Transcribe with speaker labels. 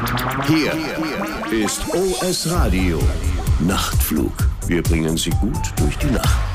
Speaker 1: Hier ist OS Radio Nachtflug. Wir bringen Sie gut durch die Nacht.